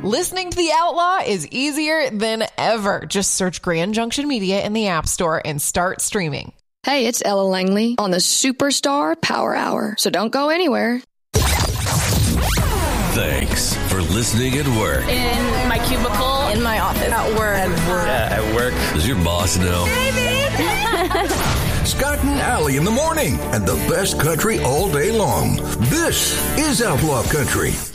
Listening to The Outlaw is easier than ever. Just search Grand Junction Media in the App Store and start streaming. Hey, it's Ella Langley on the Superstar Power Hour, so don't go anywhere. Thanks for listening at work. In my cubicle. In my office. At work. Yeah, at work. Does your boss know? Baby! Scott and Allie in the morning, and the best country all day long. This is Outlaw Country.